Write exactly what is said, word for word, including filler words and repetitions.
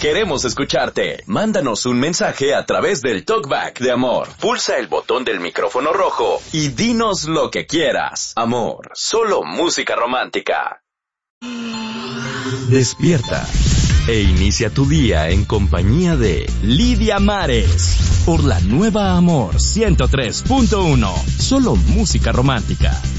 Queremos escucharte. Mándanos un mensaje a través del Talkback de Amor. Pulsa el botón del micrófono rojo y dinos lo que quieras. Amor, solo música romántica. Despierta e inicia tu día en compañía de Lidia Mares por la nueva Amor ciento tres punto uno. Solo música romántica.